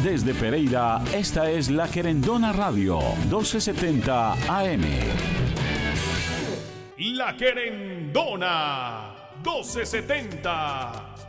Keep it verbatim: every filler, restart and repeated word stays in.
Desde Pereira, esta es La Querendona Radio, doce setenta A M. La Querendona, doce setenta.